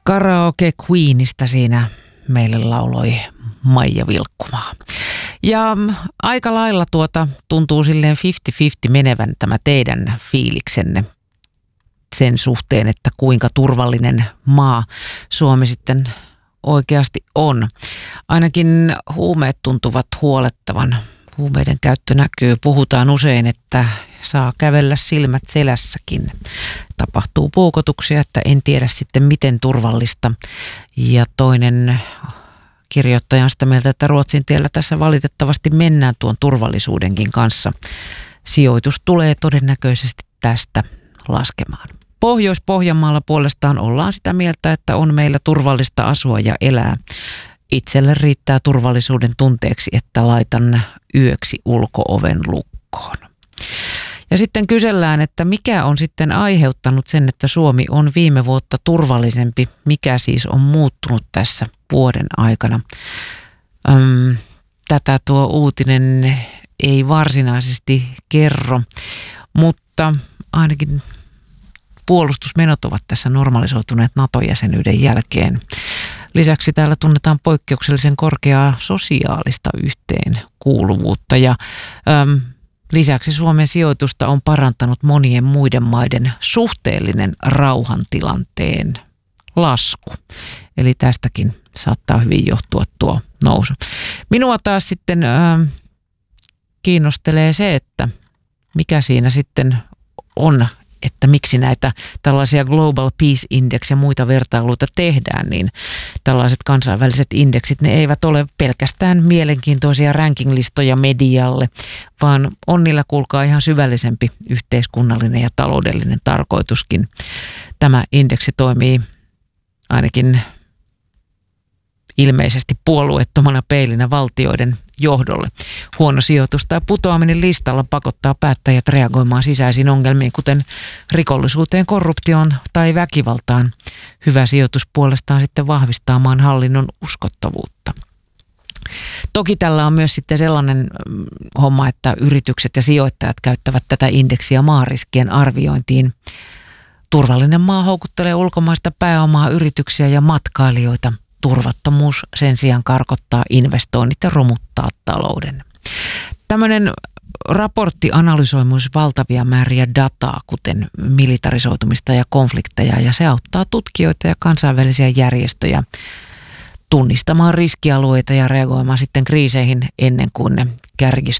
Karaoke Queenista siinä meille lauloi Maija Vilkkumaa. Ja aika lailla tuntuu silleen 50-50 menevän tämä teidän fiiliksenne sen suhteen, että kuinka turvallinen maa Suomi sitten oikeasti on. Ainakin huumeet tuntuvat huolettavan. Huumeiden käyttö näkyy. Puhutaan usein, että saa kävellä silmät selässäkin. Tapahtuu puukotuksia, että en tiedä sitten miten turvallista. Ja toinen kirjoittaja on sitä mieltä, että Ruotsin tiellä tässä valitettavasti mennään tuon turvallisuudenkin kanssa. Sijoitus tulee todennäköisesti tästä laskemaan. Pohjois-Pohjanmaalla puolestaan ollaan sitä mieltä, että on meillä turvallista asua ja elää. Itselle riittää turvallisuuden tunteeksi, että laitan yöksi ulko-oven lukkoon. Ja sitten kysellään, että mikä on sitten aiheuttanut sen, että Suomi on viime vuotta turvallisempi. Mikä siis on muuttunut tässä vuoden aikana? Tätä tuo uutinen ei varsinaisesti kerro, mutta ainakin puolustusmenot ovat tässä normalisoituneet NATO-jäsenyyden jälkeen. Lisäksi täällä tunnetaan poikkeuksellisen korkeaa sosiaalista yhteenkuuluvuutta ja lisäksi Suomen sijoitusta on parantanut monien muiden maiden suhteellinen rauhantilanteen lasku. Eli tästäkin saattaa hyvin johtua tuo nousu. Minua taas sitten kiinnostelee se, että mikä siinä sitten on, että miksi näitä tällaisia Global Peace Index ja muita vertailuita tehdään, niin tällaiset kansainväliset indeksit, ne eivät ole pelkästään mielenkiintoisia ranking-listoja medialle, vaan on niillä kuulkaa ihan syvällisempi yhteiskunnallinen ja taloudellinen tarkoituskin. Tämä indeksi toimii ainakin ilmeisesti puolueettomana peilinä valtioiden johdolle. Huono sijoitus tai putoaminen listalla pakottaa päättäjät reagoimaan sisäisiin ongelmiin, kuten rikollisuuteen, korruptioon tai väkivaltaan. Hyvä sijoitus puolestaan sitten vahvistaa maan hallinnon uskottavuutta. Toki tällä on myös sitten sellainen homma, että yritykset ja sijoittajat käyttävät tätä indeksiä maariskien arviointiin. Turvallinen maa houkuttelee ulkomaista pääomaa, yrityksiä ja matkailijoita. Turvattomuus sen sijaan karkottaa investoinnit ja romuttaa talouden. Tämmöinen raportti analysoi myös valtavia määriä dataa, kuten militarisoitumista ja konflikteja, ja se auttaa tutkijoita ja kansainvälisiä järjestöjä tunnistamaan riskialueita ja reagoimaan sitten kriiseihin ennen kuin ne